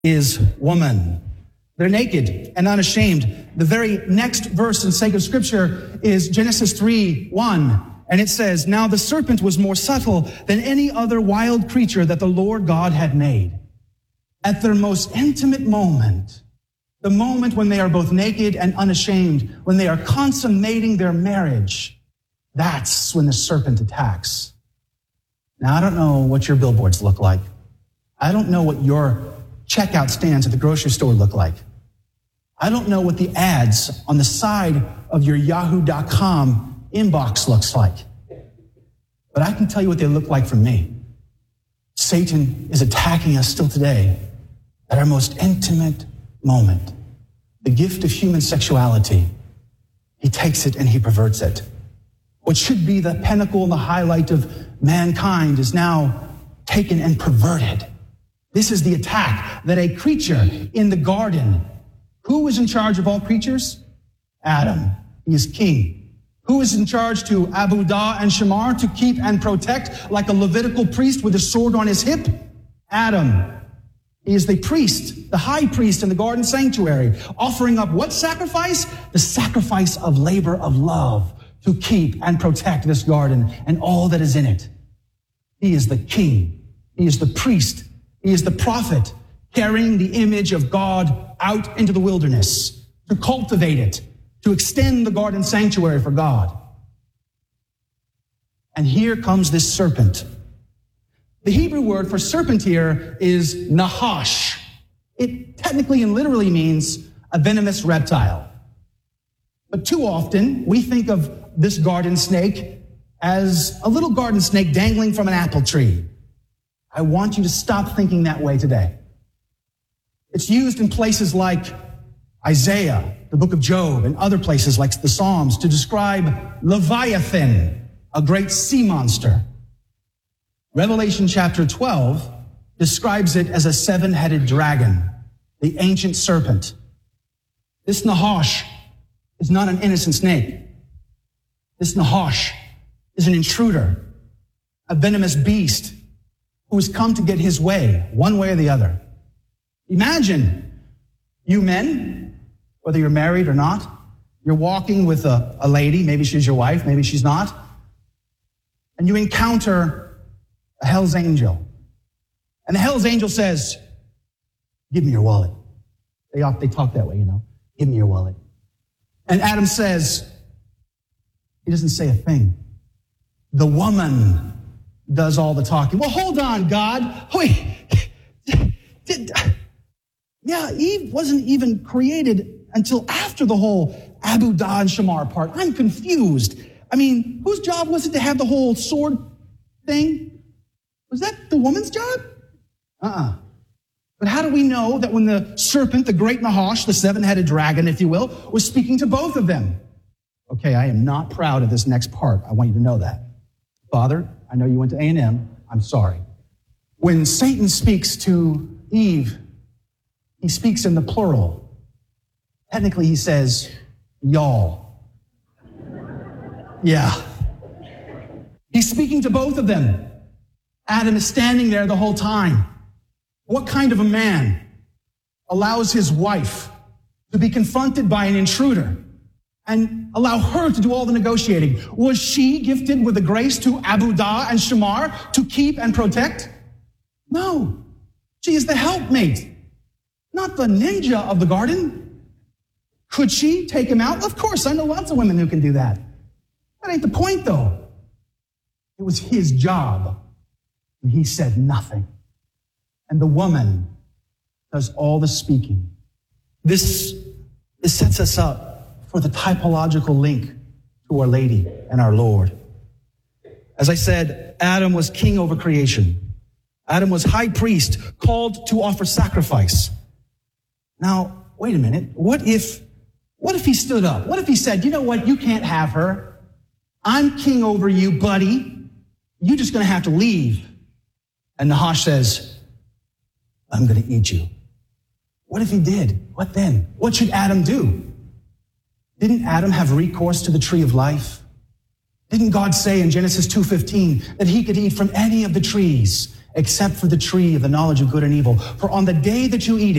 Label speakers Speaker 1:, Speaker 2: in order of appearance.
Speaker 1: is woman. They're naked and unashamed. The very next verse in sacred scripture is Genesis 3:1. And it says, now the serpent was more subtle than any other wild creature that the Lord God had made. At their most intimate moment, the moment when they are both naked and unashamed, when they are consummating their marriage, that's when the serpent attacks. Now, I don't know what your billboards look like. I don't know what your checkout stands at the grocery store look like. I don't know what the ads on the side of your yahoo.com inbox looks like. But I can tell you what they look like for me. Satan is attacking us still today at our most intimate moment. The gift of human sexuality. He takes it and he perverts it. What should be the pinnacle and the highlight of mankind is now taken and perverted. This is the attack that a creature in the garden. Who was in charge of all creatures? Adam. He is king. Who is in charge to Abu Da and Shamar to keep and protect like a Levitical priest with a sword on his hip? Adam. He is the priest, the high priest in the garden sanctuary, offering up what sacrifice? The sacrifice of labor of love to keep and protect this garden and all that is in it. He is the king. He is the priest. He is the prophet carrying the image of God out into the wilderness to cultivate it, to extend the garden sanctuary for God. And here comes this serpent. The Hebrew word for serpent here is nahash. It technically and literally means a venomous reptile. But too often, we think of this garden snake as a little garden snake dangling from an apple tree. I want you to stop thinking that way today. It's used in places like Isaiah, the book of Job, and other places like the Psalms to describe Leviathan, a great sea monster. Revelation chapter 12 describes it as a seven-headed dragon, the ancient serpent. This Nahash is not an innocent snake. This Nahash is an intruder, a venomous beast who has come to get his way, one way or the other. Imagine you men, whether you're married or not, you're walking with a lady, maybe she's your wife, maybe she's not, and you encounter a Hell's Angel. And the Hell's Angel says, give me your wallet. They talk that way, you know. Give me your wallet. And Adam says, he doesn't say a thing. The woman does all the talking. Well, hold on, God. Wait. Eve wasn't even created until after the whole Abu Da and Shamar part. I'm confused. I mean, whose job was it to have the whole sword thing? Was that the woman's job? But how do we know that when the serpent, the great Nahash, the seven-headed dragon, if you will, was speaking to both of them? Okay, I am not proud of this next part. I want you to know that. Father, I know you went to A&M. I'm sorry. When Satan speaks to Eve, he speaks in the plural. Technically, he says, y'all. Yeah. He's speaking to both of them. Adam is standing there the whole time. What kind of a man allows his wife to be confronted by an intruder and allow her to do all the negotiating? Was she gifted with the grace to Abu Da and Shamar to keep and protect? No. She is the helpmate, not the ninja of the garden. Could she take him out? Of course, I know lots of women who can do that. That ain't the point, though. It was his job, and he said nothing. And the woman does all the speaking. This sets us up for the typological link to Our Lady and our Lord. As I said, Adam was king over creation. Adam was high priest, called to offer sacrifice. Now, wait a minute. What if he stood up? What if he said, you know what? You can't have her. I'm king over you, buddy. You're just going to have to leave. And Nahash says, I'm going to eat you. What if he did? What then? What should Adam do? Didn't Adam have recourse to the tree of life? Didn't God say in Genesis 2:15 that he could eat from any of the trees except for the tree of the knowledge of good and evil? For on the day that you eat it,